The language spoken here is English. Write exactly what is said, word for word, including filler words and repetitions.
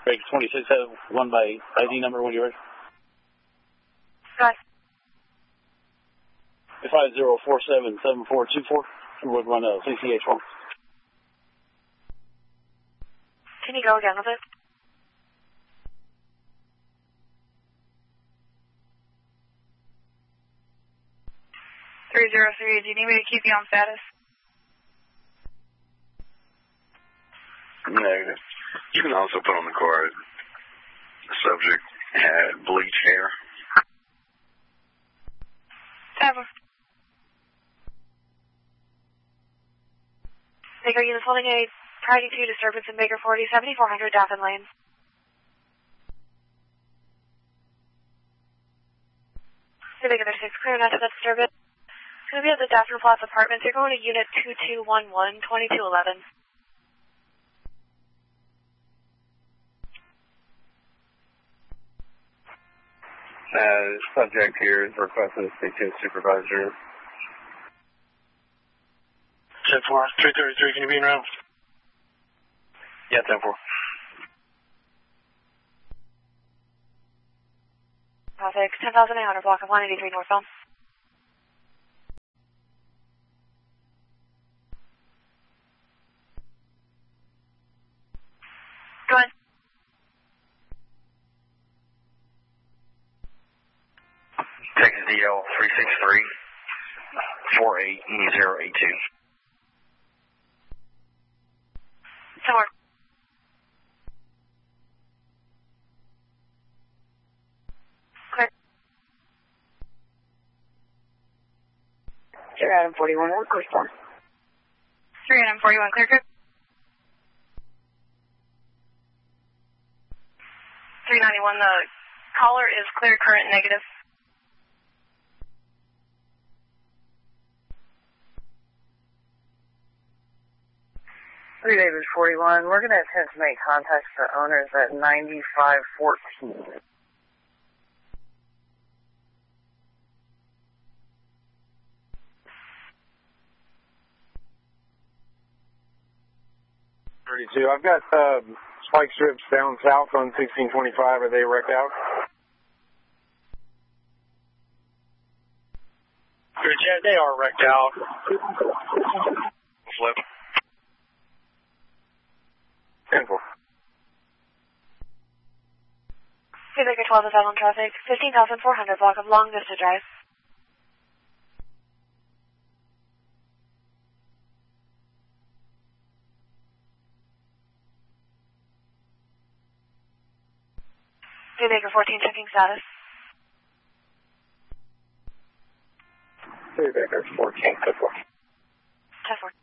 Break twenty-six, have one by I D number when you're ready. Got five zero four seven seven four two four. Would run a C C H one. Can you go again with it? three zero three, do you need me to keep you on status? Negative. You can also put on the card, the subject had bleach hair. Ever. Baker units holding a priority two disturbance in Baker forty, seventy-four hundred Dauphin Lane. The Baker thirty-six, clear enough to that disturbance. It's going to be at the Dauphin Flats Apartments. You're going to unit two two one one, twenty-two eleven. Uh, subject here is requesting to speak to the supervisor. ten four, three thirty-three, can you be in round? Yeah, ten four. Traffic, ten thousand eight hundred, block of one eighty-three northbound. Go ahead. Texas D L three six three, four eight zero eight two. Somewhere. Clear. Sure, Adam forty-one, what correspond? three Adam forty-one, clear, clear. three ninety-one, the caller is clear, current negative. three David forty-one, we're going to attempt to make contact with the owners at ninety-five fourteen. thirty-two, I've got uh, spike strips down south on sixteen twenty-five. Are they wrecked out? Yeah, they are wrecked out. Flip. ten four. Hey, Baker twelve is out on traffic. fifteen thousand four hundred, block of Long Vista Drive. Hey, Baker fourteen, checking status. Hey, Baker fourteen, ten four. ten four.